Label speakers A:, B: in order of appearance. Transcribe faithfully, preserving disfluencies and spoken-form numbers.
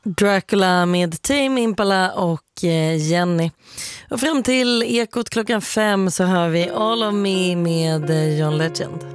A: Dracula med Tame Impala och Jenny. Och fram till Ekot klockan fem så hör vi All of Me med John Legend.